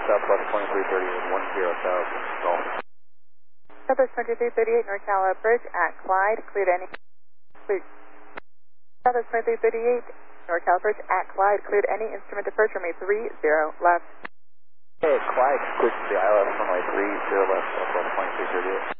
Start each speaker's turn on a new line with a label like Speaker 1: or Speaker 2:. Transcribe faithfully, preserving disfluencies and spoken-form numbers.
Speaker 1: Southwest twenty-three thirty-eight, one zero thousand, Golf.
Speaker 2: Southwest twenty-three thirty-eight, Norcala Bridge at Clyde, cleared any, please. Southwest twenty-three thirty-eight, Norcala Bridge at Clyde, cleared any instrument departure, runway three zero left.
Speaker 1: Okay, Clyde, switch to the I L S runway three zero left, Southwest twenty-three thirty-eight.